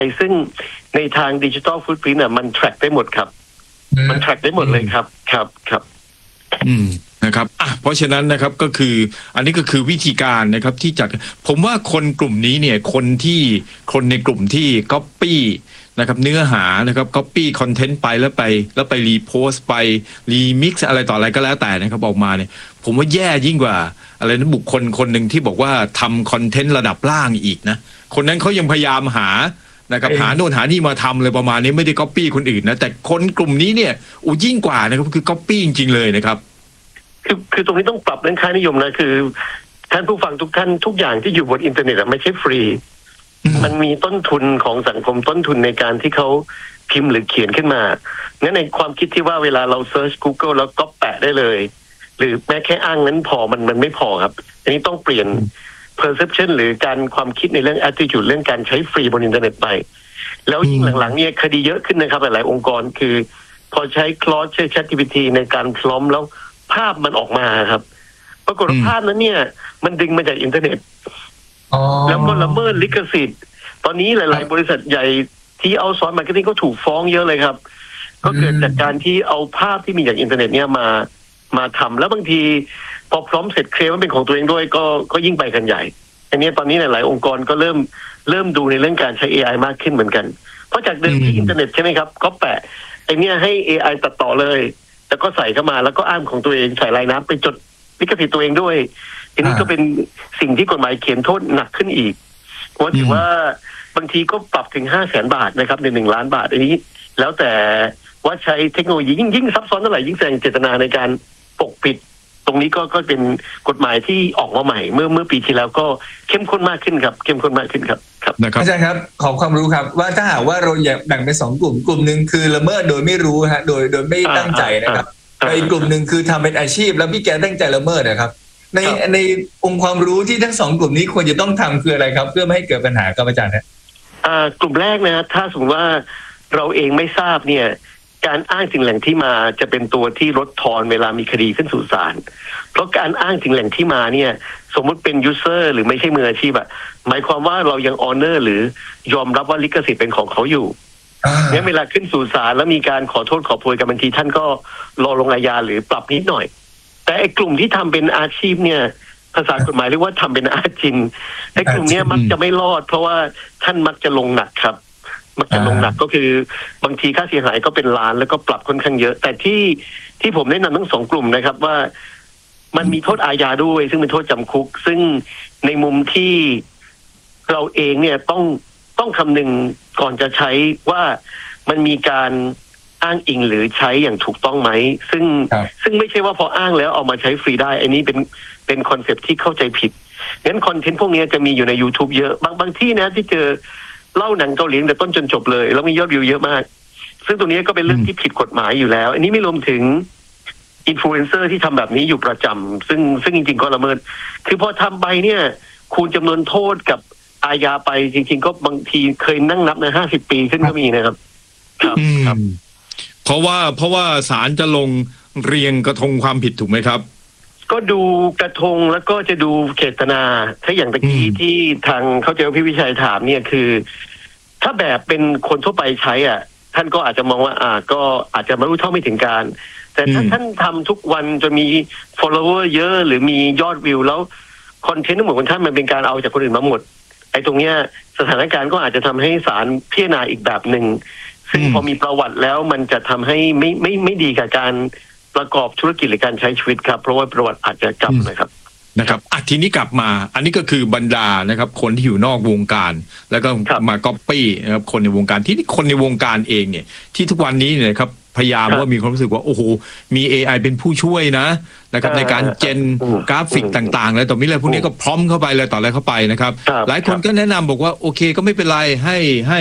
ซึ่งในทางดิจิทัลฟุตพริ้นท์มัน track ได้หมดครับมัน track ได้หมดเลยครับครับนะครับเพราะฉะนั้นนะครับก็คืออันนี้ก็คือวิธีการนะครับที่จัดผมว่าคนกลุ่มนี้เนี่ยคนในกลุ่มที่ copy นะครับเนื้อหานะครับ copy content ไปแล้วไปรีโพสต์ไปรีมิกซ์อะไรต่ออะไรก็แล้วแต่นะครับออกมาเนี่ยผมว่าแย่ยิ่งกว่าอะไรนะบุคคลคนหนึ่งที่บอกว่าทำคอนเทนต์ระดับล่างอีกนะคนนั้นเขายังพยายามหานะครับหาโน่นหานี่มาทำเลยประมาณนี้ไม่ได้ copy คนอื่นนะแต่คนกลุ่มนี้เนี่ยยิ่งกว่านะครับคือ copy จริงๆเลยนะครับคือตรงนี้ต้องปรับเรื่องค่านิยมนะคือท่านผู้ฟังทุกท่านทุกอย่างที่อยู่บนอินเทอร์เน็ตไม่ใช่ฟรีมันมีต้นทุนของสังคมต้นทุนในการที่เขาพิมพ์หรือเขียนขึ้นมางั้นในความคิดที่ว่าเวลาเราเซิร์ช Google แล้วก็แปะได้เลยหรือแม้แค่อ้างนั้นพอมันไม่พอครับอันนี้ต้องเปลี่ยน perception หรือการความคิดในเรื่อง attitude เรื่องการใช้ฟรีบนอินเทอร์เน็ตไปแล้วยิ่งหลังๆเนี่ยคดีเยอะขึ้นนะครับหลายองค์กรคือพอใช้ Claude ใช้ ChatGPT ในการพร้อมแล้วภาพมันออกมาครับปรากฏว่าภาพนั้นเนี่ยมันดึงมาจากอินเทอร์เน็ตแล้วก็ละเมิดลิขสิทธิ์ตอนนี้หลายๆบริษัทใหญ่ที่เอาซอร์สมาร์เก็ตติ้งก็ถูกฟ้องเยอะเลยครับก็เกิดจากการที่เอาภาพที่มีจากอินเทอร์เน็ตเนี่ยมาทำแล้วบางทีพอพร้อมเสร็จเคลมว่าเป็นของตัวเองด้วยก็ยิ่งไปกันใหญ่อันนี้ตอนนี้หลายๆองค์กรก็เริ่มดูในเรื่องการใช้ AI มากขึ้นเหมือนกันเพราะจากเดิมที่อินเทอร์เน็ตใช่ไหมครับก็แปะไอ้เนี่ยให้ AI ตัดต่อเลยแล้วก็ใส่เข้ามาแล้วก็อ้างของตัวเองใส่ลายน้ำไปจดลิขสิทธิ์ตัวเองด้วยทีนี้ก็เป็นสิ่งที่กฎหมายเขียนโทษหนักขึ้นอีกเพราะถือว่าบางทีก็ปรับถึง 500,000 บาทนะครับใน1 ล้านบาทอันนี้แล้วแต่ว่าใช้เทคโนโลยียิ่งซับซ้อนเท่าไหร่ยิ่งแสดงเจตนาในการปกปิดตรงนี้ก็เป็นกฎหมายที่ออกมาใหม่เมื่อปีที่แล้วก็เข้มข้นมากขึ้นครับเข้มข้นมากขึ้นครับอาจารย์ครับขอความรู้ครับว่าถ้าหากว่าเราแบ่งเป็น2 กลุ่มหนึ่งคือละเมิดโดยไม่รู้ฮะโดยไม่ตั้งใจนะครับอีกกลุ่มหนึ่งคือทำเป็นอาชีพแล้วพี่แกตั้งใจละเมิดนะครับในองค์ความรู้ที่ทั้ง2 กลุ่มนี้ควรจะต้องทำคืออะไรครับเพื่อไม่ให้เกิดปัญหาครับอาจารย์ครับกลุ่มแรกนะถ้าสมมติว่าเราเองไม่ทราบเนี่ยการอ้างถึงแหล่งที่มาจะเป็นตัวที่ลดทอนเวลามีคดีขึ้นสู่ศาลเพราะการอ้างถึงแหล่งที่มาเนี่ยสมมุติเป็นยูเซอร์หรือไม่ใช่มืออาชีพอะหมายความว่าเรายังออเนอร์หรือยอมรับว่าลิขสิทธิ์เป็นของเขาอยู่งั้นเวลาขึ้นสู่ศาลแล้วมีการขอโทษขอโพยกันบางทีท่านก็รอลงอาญาหรือปรับนิดหน่อยแต่ไอ้กลุ่มที่ทำเป็นอาชีพเนี่ยภาษากฎหมายเรียกว่าทำเป็นอาจินไอ้กลุ่มนี้มักจะไม่รอดเพราะว่าท่านมักจะลงหนักครับมักจะลงหนักก็คือบางทีค่าเสียหายก็เป็นล้านแล้วก็ปรับค่อนข้างเยอะแต่ที่ผมแนะนำทั้ง2 กลุ่มนะครับว่ามันมีโทษอาญาด้วยซึ่งเป็นโทษจำคุกซึ่งในมุมที่เราเองเนี่ยต้องคำนึงก่อนจะใช้ว่ามันมีการอ้างอิงหรือใช้อย่างถูกต้องไหมซึ่งไม่ใช่ว่าพออ้างแล้วเอามาใช้ฟรีได้อันนี้เป็นคอนเซ็ปต์ที่เข้าใจผิดงั้นคอนเทนต์พวกนี้จะมีอยู่ใน YouTube เยอะบางที่นะที่เจอเล่าหนังเกาหลีแต่ต้นจนจบเลยแล้วมียอดวิวเยอะมากซึ่งตรงนี้ก็เป็นเรื่องที่ผิดกฎหมายอยู่แล้วอันนี้ไม่รวมถึงอินฟลูเอนเซอร์ที่ทำแบบนี้อยู่ประจำซึ่งจริงๆก็ละเมิดคือพอทำไปเนี่ยคูณจำนวนโทษกับอาญาไปจริงๆก็บางทีเคยนั่งนับนะ50 ปีขึ้นก็มีนะครับครับเพราะว่าศาลจะลงเรียงกระทงความผิดถูกไหมครับก็ดูกระทงแล้วก็จะดูเจตนาถ้าอย่างตะกี้ที่ทางเขาเจอพี่วิชัยถามเนี่ยคือถ้าแบบเป็นคนทั่วไปใช้ท่านก็อาจจะมองว่าก็อาจจะไม่รู้เท่าไม่ถึงการแต่ถ้าท่านทำทุกวันจนมี follower เยอะหรือมียอดวิวแล้วคอนเทนต์ทั้งหมดของท่านมันเป็นการเอาจากคนอื่นมาหมดไอ้ตรงเนี้ยสถานการณ์ก็อาจจะทำให้ศาลพิจารณาอีกแบบหนึ่งซึ่งพอมีประวัติแล้วมันจะทำให้ไม่ดีกับการประกอบธุรกิจหรือการใช้ชีวิตครับเพราะว่าประวัติอาจจะจำนะครับทีนี้กลับมาอันนี้ก็คือบรรดานะครับคนที่อยู่นอกวงการแล้วก็มาก๊อปปี้นะครับคนในวงการที่คนในวงการเองเนี่ยที่ทุกวันนี้เนี่ยครับพยายามว่ามีความรู้สึกว่าโอ้โหมี AI เป็นผู้ช่วยนะครับในการเจนกราฟิกต่างๆแล้วต่อมีอะไรพวกนี้ก็พร้อมเข้าไปเลยต่ออะไรเข้าไปนะครับหลายคนก็แนะนำบอกว่าโอเคก็ไม่เป็นไรให้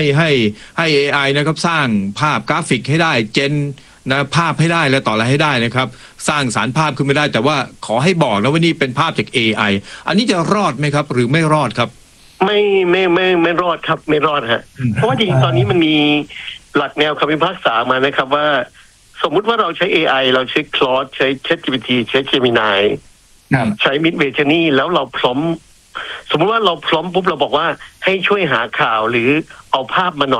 AI นะครับสร้างภาพกราฟิกให้ได้เจนภาพให้ได้และต่ออะไรให้ได้นะครับสร้างสารภาพขึ้นไม่ได้แต่ว่าขอให้บอกนะว่านี่เป็นภาพจาก AI อันนี้จะรอดไหมครับหรือไม่รอดครับไม่รอดครับไม่รอดฮะเพราะว่าจริงๆตอนนี้มันมีหลักแนวคำพิพากษามานะครับว่าสมมุติว่าเราใช้ AI เราใช้ Claude ใช้ ChatGPT ใช้ Gemini ใช้ Midjourney แล้วเราพร้อมสมมติว่าเราพร้อมปุ๊บเราบอกว่าให้ช่วยหาข่าวหรือเอาภาพมาหน่อย